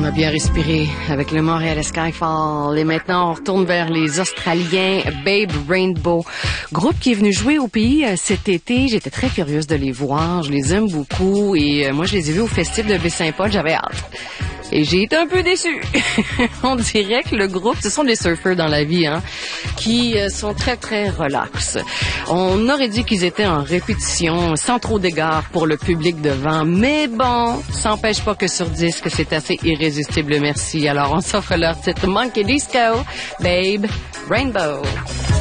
a bien respiré avec le Montréal Skyfall. Et maintenant, on retourne vers les Australiens Babe Rainbow. Groupe qui est venu jouer au pays cet été. J'étais très curieuse de les voir. Je les aime beaucoup. Et moi, je les ai vus au Festival de Baie-Saint-Paul. J'avais hâte. Et j'ai été un peu déçue. On dirait que le groupe, ce sont des surfeurs dans la vie, hein, qui sont très, très relax. On aurait dit qu'ils étaient en répétition, sans trop d'égards pour le public devant. Mais bon, ça n'empêche pas que sur disque, c'est assez irrésistible, merci. Alors, on s'offre leur titre Monkey Disco, Babe Rainbow.